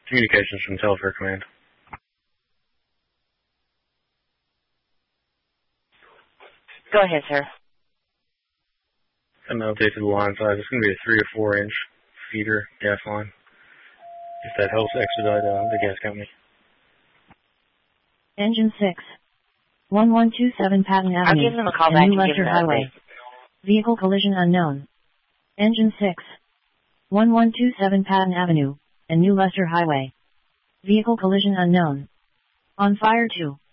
Communications from Telfair Command. Go ahead, sir. I'm updated to the line size. It's going to be a 3 or 4 inch feeder gas line. If that helps expedite the gas company. Engine 6. 1127 Patton Avenue. I'll give them a call back New and give Lester them Highway. Vehicle collision unknown. Engine 6. 1127 Patton Avenue, and New Lester Highway. Vehicle collision unknown. On fire 2.